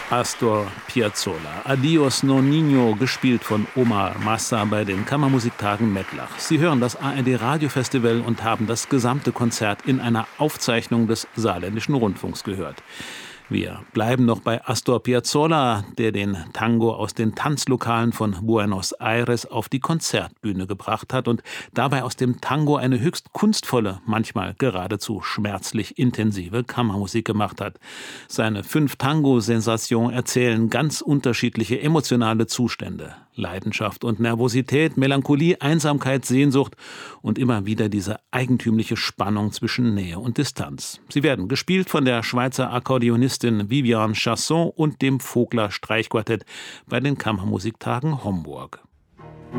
Astor Piazzolla. Adios Nonino, gespielt von Omar Massa bei den Kammermusiktagen Mettlach. Sie hören das ARD-Radiofestival und haben das gesamte Konzert in einer Aufzeichnung des Saarländischen Rundfunks gehört. Wir bleiben noch bei Astor Piazzolla, der den Tango aus den Tanzlokalen von Buenos Aires auf die Konzertbühne gebracht hat und dabei aus dem Tango eine höchst kunstvolle, manchmal geradezu schmerzlich intensive Kammermusik gemacht hat. Seine 5 Tango-Sensationen erzählen ganz unterschiedliche emotionale Zustände. Leidenschaft und Nervosität, Melancholie, Einsamkeit, Sehnsucht und immer wieder diese eigentümliche Spannung zwischen Nähe und Distanz. Sie werden gespielt von der Schweizer Akkordeonistin Viviane Chasson und dem Vogler Streichquartett bei den Kammermusiktagen Homburg.